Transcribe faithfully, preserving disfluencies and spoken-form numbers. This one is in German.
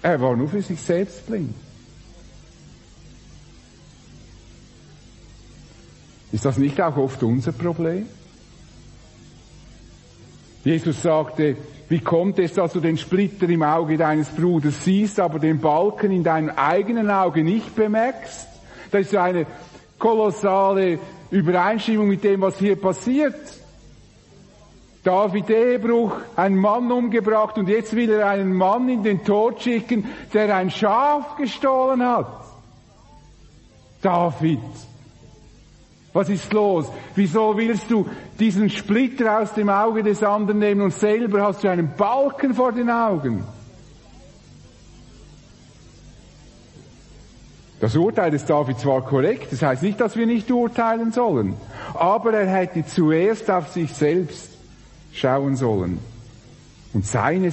Er war nur für sich selbst blind. Ist das nicht auch oft unser Problem? Jesus sagte, wie kommt es, dass du den Splitter im Auge deines Bruders siehst, aber den Balken in deinem eigenen Auge nicht bemerkst? Das ist eine kolossale Übereinstimmung mit dem, was hier passiert. David Ehebruch, ein Mann umgebracht und jetzt will er einen Mann in den Tod schicken, der ein Schaf gestohlen hat. David, was ist los? Wieso willst du diesen Splitter aus dem Auge des anderen nehmen und selber hast du einen Balken vor den Augen? Das Urteil des David war korrekt, das heißt nicht, dass wir nicht urteilen sollen, aber er hätte zuerst auf sich selbst schauen sollen und seine